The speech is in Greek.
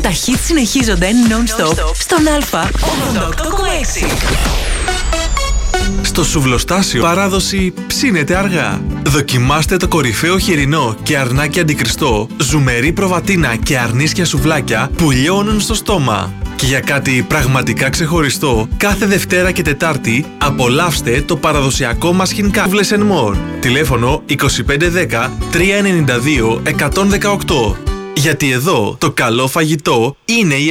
Τα hits συνεχίζονται non-stop στον Α 88,6. Στο Σουβλοστάσιο παράδοση ψήνεται αργά. Δοκιμάστε το κορυφαίο χοιρινό και αρνάκι αντικριστό, ζουμερή προβατίνα και αρνίσια σουβλάκια που λιώνουν στο στόμα. Και για κάτι πραγματικά ξεχωριστό, κάθε Δευτέρα και Τετάρτη απολαύστε το παραδοσιακό μας χινκά Σούβλες & More. Τηλέφωνο 2510 392 118. Γιατί εδώ το καλό φαγητό είναι η